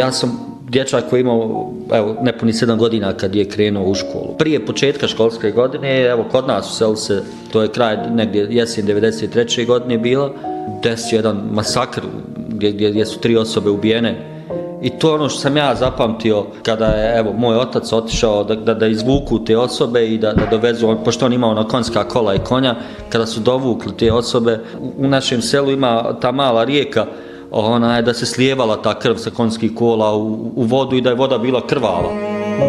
Ja sam dječak koji je imao nepuni 7 godina kad je krenuo u školu. Prije početka školske godine, kod nas u selu se, to je kraj negdje jesen 93. godine bilo, desio jedan masakr gdje su 3 osobe ubijene. I to je ono što sam ja zapamtio kada je moj otac otišao da izvuku te osobe i da dovezu, pošto on imao konjska kola i konja, kada su dovukli te osobe, u našem selu ima ta mala rijeka, da se slijevala ta krv sa konjskih kola u vodu i da je voda bila krvava.